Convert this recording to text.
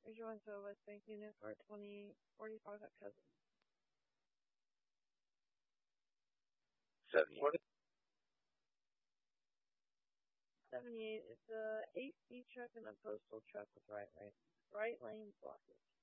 Here's your one to a West Bank unit for 2045 at Cousins. 78. 78. It's a 8 speed truck and a postal truck with right lane blockage.